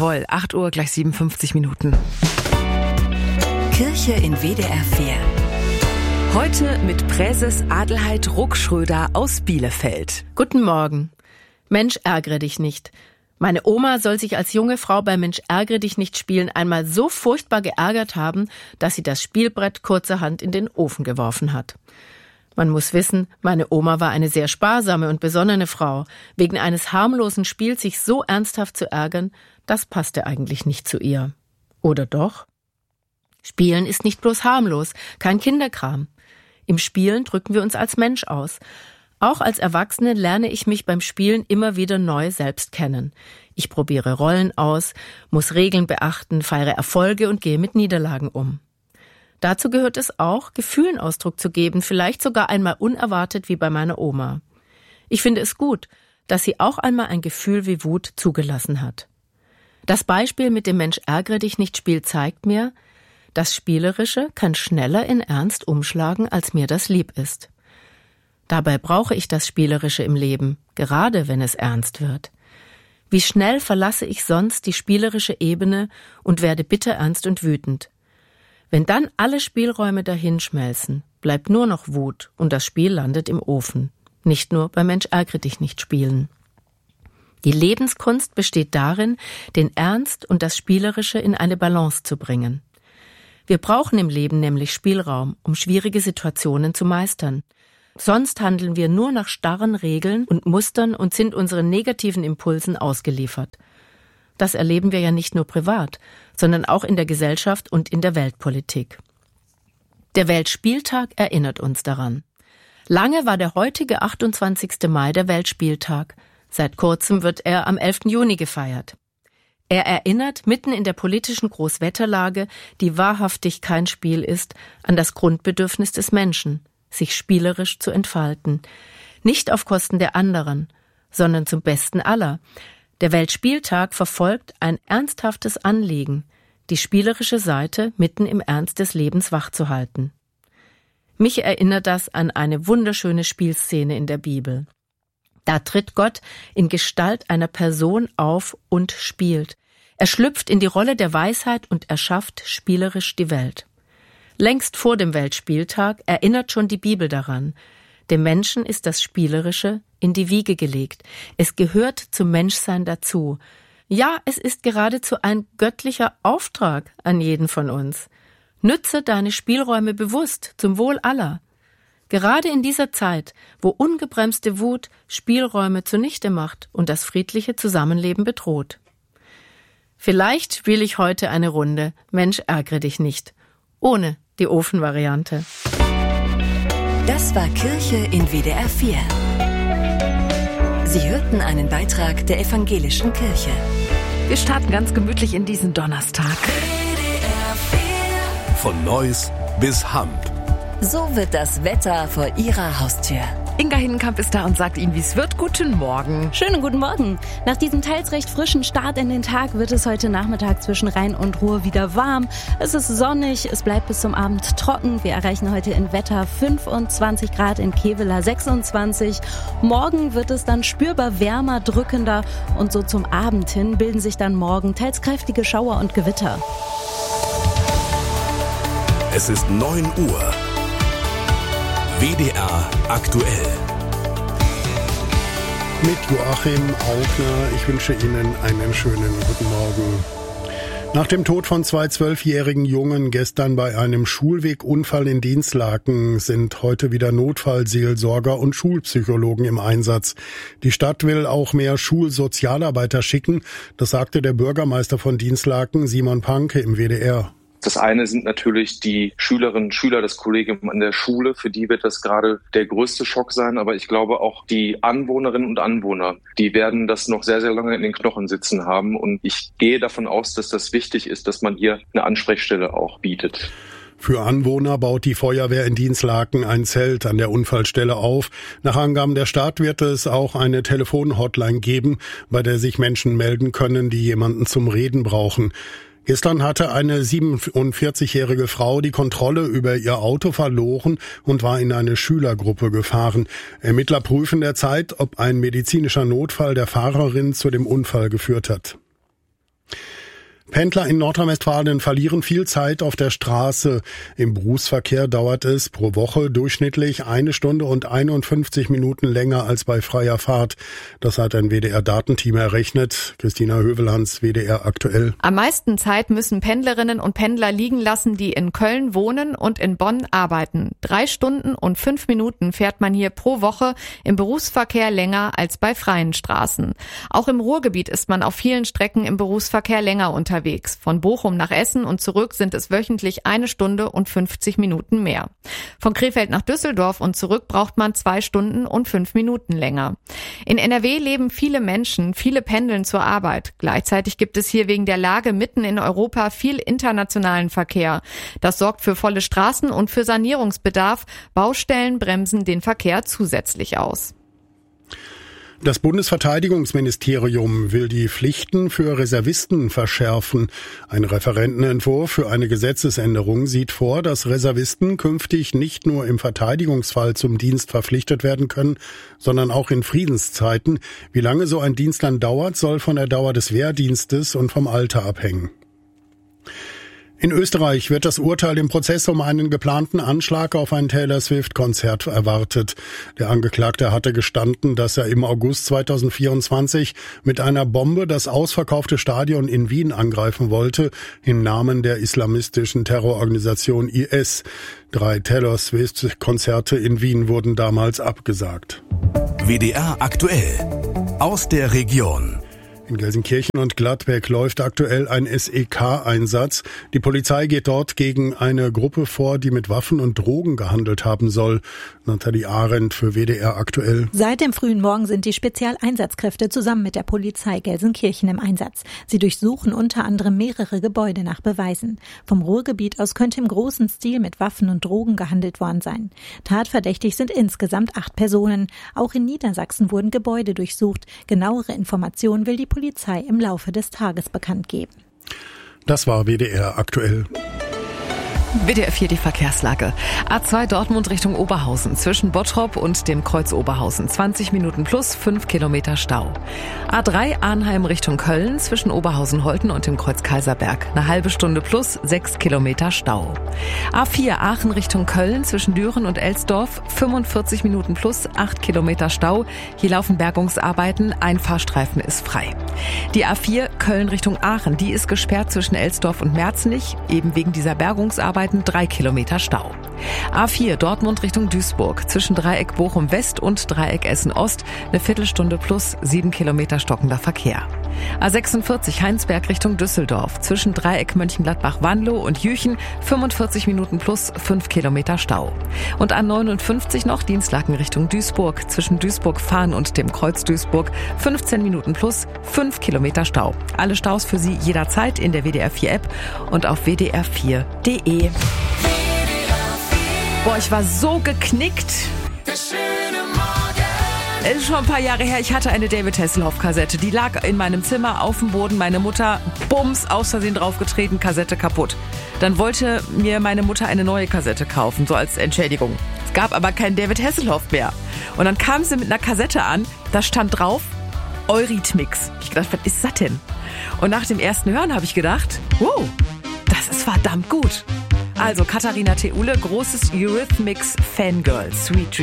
Jawohl, 8 Uhr gleich 57 Minuten. Kirche in WDR 4. Heute mit Präses Adelheid Ruckschröder aus Bielefeld. Guten Morgen. Mensch, ärgere dich nicht. Meine Oma soll sich als junge Frau bei Mensch, ärgere dich nicht spielen einmal so furchtbar geärgert haben, dass sie das Spielbrett kurzerhand in den Ofen geworfen hat. Man muss wissen, meine Oma war eine sehr sparsame und besonnene Frau. Wegen eines harmlosen Spiels sich so ernsthaft zu ärgern, das passte eigentlich nicht zu ihr. Oder doch? Spielen ist nicht bloß harmlos, kein Kinderkram. Im Spielen drücken wir uns als Mensch aus. Auch als Erwachsene lerne ich mich beim Spielen immer wieder neu selbst kennen. Ich probiere Rollen aus, muss Regeln beachten, feiere Erfolge und gehe mit Niederlagen um. Dazu gehört es auch, Gefühlen Ausdruck zu geben, vielleicht sogar einmal unerwartet wie bei meiner Oma. Ich finde es gut, dass sie auch einmal ein Gefühl wie Wut zugelassen hat. Das Beispiel mit dem Mensch, ärgere dich nicht Spiel zeigt mir, das Spielerische kann schneller in Ernst umschlagen, als mir das lieb ist. Dabei brauche ich das Spielerische im Leben, gerade wenn es ernst wird. Wie schnell verlasse ich sonst die spielerische Ebene und werde bitterernst und wütend. Wenn dann alle Spielräume dahinschmelzen, bleibt nur noch Wut und das Spiel landet im Ofen. Nicht nur bei Mensch, ärgere dich nicht spielen. Die Lebenskunst besteht darin, den Ernst und das Spielerische in eine Balance zu bringen. Wir brauchen im Leben nämlich Spielraum, um schwierige Situationen zu meistern. Sonst handeln wir nur nach starren Regeln und Mustern und sind unseren negativen Impulsen ausgeliefert. Das erleben wir ja nicht nur privat, sondern auch in der Gesellschaft und in der Weltpolitik. Der Weltspieltag erinnert uns daran. Lange war der heutige 28. Mai der Weltspieltag. Seit kurzem wird er am 11. Juni gefeiert. Er erinnert mitten in der politischen Großwetterlage, die wahrhaftig kein Spiel ist, an das Grundbedürfnis des Menschen, sich spielerisch zu entfalten. Nicht auf Kosten der anderen, sondern zum Besten aller. Der Weltspieltag verfolgt ein ernsthaftes Anliegen, die spielerische Seite mitten im Ernst des Lebens wachzuhalten. Mich erinnert das an eine wunderschöne Spielszene in der Bibel. Da tritt Gott in Gestalt einer Person auf und spielt. Er schlüpft in die Rolle der Weisheit und erschafft spielerisch die Welt. Längst vor dem Weltspieltag erinnert schon die Bibel daran. Dem Menschen ist das Spielerische in die Wiege gelegt. Es gehört zum Menschsein dazu. Ja, es ist geradezu ein göttlicher Auftrag an jeden von uns. Nütze deine Spielräume bewusst, zum Wohl aller. Gerade in dieser Zeit, wo ungebremste Wut Spielräume zunichte macht und das friedliche Zusammenleben bedroht. Vielleicht spiele ich heute eine Runde Mensch, ärgere dich nicht, ohne die Ofenvariante. Das war Kirche in WDR 4. Sie hörten einen Beitrag der Evangelischen Kirche. Wir starten ganz gemütlich in diesen Donnerstag. WDR 4. Von Neuss bis Hamp. So wird das Wetter vor Ihrer Haustür. Inga Hinnenkamp ist da und sagt Ihnen, wie es wird. Guten Morgen. Schönen guten Morgen. Nach diesem teils recht frischen Start in den Tag wird es heute Nachmittag zwischen Rhein und Ruhr wieder warm. Es ist sonnig, es bleibt bis zum Abend trocken. Wir erreichen heute in Wetter 25 Grad, in Kevela 26. Morgen wird es dann spürbar wärmer, drückender und so zum Abend hin bilden sich dann morgen teils kräftige Schauer und Gewitter. Es ist 9 Uhr. WDR aktuell. Mit Joachim Augner. Ich wünsche Ihnen einen schönen guten Morgen. Nach dem Tod von 2 12-jährigen Jungen gestern bei einem Schulwegunfall in Dinslaken sind heute wieder Notfallseelsorger und Schulpsychologen im Einsatz. Die Stadt will auch mehr Schulsozialarbeiter schicken. Das sagte der Bürgermeister von Dinslaken, Simon Panke, im WDR. Das eine sind natürlich die Schülerinnen und Schüler, das Kollegium an der Schule. Für die wird das gerade der größte Schock sein. Aber ich glaube auch die Anwohnerinnen und Anwohner, die werden das noch sehr, sehr lange in den Knochen sitzen haben. Und ich gehe davon aus, dass das wichtig ist, dass man hier eine Ansprechstelle auch bietet. Für Anwohner baut die Feuerwehr in Dinslaken ein Zelt an der Unfallstelle auf. Nach Angaben der Stadt wird es auch eine Telefonhotline geben, bei der sich Menschen melden können, die jemanden zum Reden brauchen. Gestern hatte eine 47-jährige Frau die Kontrolle über ihr Auto verloren und war in eine Schülergruppe gefahren. Ermittler prüfen derzeit, ob ein medizinischer Notfall der Fahrerin zu dem Unfall geführt hat. Pendler in Nordrhein-Westfalen verlieren viel Zeit auf der Straße. Im Berufsverkehr dauert es pro Woche durchschnittlich 1 Stunde und 51 Minuten länger als bei freier Fahrt. Das hat ein WDR-Datenteam errechnet. Christina Hövelhans, WDR aktuell. Am meisten Zeit müssen Pendlerinnen und Pendler liegen lassen, die in Köln wohnen und in Bonn arbeiten. 3 Stunden und 5 Minuten fährt man hier pro Woche im Berufsverkehr länger als bei freien Straßen. Auch im Ruhrgebiet ist man auf vielen Strecken im Berufsverkehr länger unterwegs. Von Bochum nach Essen und zurück sind es wöchentlich 1 Stunde und 50 Minuten mehr. Von Krefeld nach Düsseldorf und zurück braucht man 2 Stunden und 5 Minuten länger. In NRW leben viele Menschen, viele pendeln zur Arbeit. Gleichzeitig gibt es hier wegen der Lage mitten in Europa viel internationalen Verkehr. Das sorgt für volle Straßen und für Sanierungsbedarf. Baustellen bremsen den Verkehr zusätzlich aus. Das Bundesverteidigungsministerium will die Pflichten für Reservisten verschärfen. Ein Referentenentwurf für eine Gesetzesänderung sieht vor, dass Reservisten künftig nicht nur im Verteidigungsfall zum Dienst verpflichtet werden können, sondern auch in Friedenszeiten. Wie lange so ein Dienst dann dauert, soll von der Dauer des Wehrdienstes und vom Alter abhängen. In Österreich wird das Urteil im Prozess um einen geplanten Anschlag auf ein Taylor Swift-Konzert erwartet. Der Angeklagte hatte gestanden, dass er im August 2024 mit einer Bombe das ausverkaufte Stadion in Wien angreifen wollte, im Namen der islamistischen Terrororganisation IS. 3 Taylor Swift-Konzerte in Wien wurden damals abgesagt. WDR aktuell. Aus der Region. In Gelsenkirchen und Gladbeck läuft aktuell ein SEK-Einsatz. Die Polizei geht dort gegen eine Gruppe vor, die mit Waffen und Drogen gehandelt haben soll. Nathalie Arendt für WDR aktuell. Seit dem frühen Morgen sind die Spezialeinsatzkräfte zusammen mit der Polizei Gelsenkirchen im Einsatz. Sie durchsuchen unter anderem mehrere Gebäude nach Beweisen. Vom Ruhrgebiet aus könnte im großen Stil mit Waffen und Drogen gehandelt worden sein. Tatverdächtig sind insgesamt 8 Personen. Auch in Niedersachsen wurden Gebäude durchsucht. Genauere Informationen will die Polizei im Laufe des Tages bekannt geben. Das war WDR aktuell. WDR 4 die Verkehrslage. A2 Dortmund Richtung Oberhausen zwischen Bottrop und dem Kreuz Oberhausen 20 Minuten plus 5 Kilometer Stau. A3 Arnheim Richtung Köln zwischen Oberhausen-Holten und dem Kreuz Kaiserberg eine halbe Stunde plus 6 Kilometer Stau. A4 Aachen Richtung Köln zwischen Düren und Elsdorf 45 Minuten plus 8 Kilometer Stau. Hier laufen Bergungsarbeiten, ein Fahrstreifen ist frei. Die A4 Köln Richtung Aachen, die ist gesperrt zwischen Elsdorf und Merzenich, eben wegen dieser Bergungsarbeiten 3 Kilometer Stau. A4 Dortmund Richtung Duisburg zwischen Dreieck Bochum West und Dreieck Essen Ost eine Viertelstunde plus 7 Kilometer stockender Verkehr. A46 Heinsberg Richtung Düsseldorf zwischen Dreieck Mönchengladbach-Wanlo und Jüchen 45 Minuten plus 5 Kilometer Stau. Und A59 noch Dienstlaken Richtung Duisburg zwischen Duisburg-Fahn und dem Kreuz Duisburg 15 Minuten plus 5 Kilometer Stau. Alle Staus für Sie jederzeit in der WDR 4 App und auf wdr4.de. Boah, ich war so geknickt. Es ist schon ein paar Jahre her, ich hatte eine David Hasselhoff-Kassette. Die lag in meinem Zimmer auf dem Boden. Meine Mutter, bums, aus Versehen draufgetreten, Kassette kaputt. Dann wollte mir meine Mutter eine neue Kassette kaufen, so als Entschädigung. Es gab aber keinen David Hasselhoff mehr. Und dann kam sie mit einer Kassette an, da stand drauf Eurythmics. Ich dachte, was ist das denn? Und nach dem ersten Hören habe ich gedacht, wow, das ist verdammt gut. Also Katharina Theule, großes Eurythmics Fangirl, Sweet Dreams.